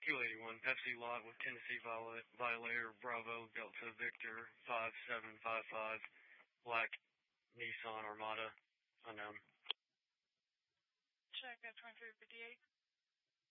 281 Pepsi lot with Tennessee Violator Bravo Delta Victor 5755 black Nissan Armada unknown. Check at 2358.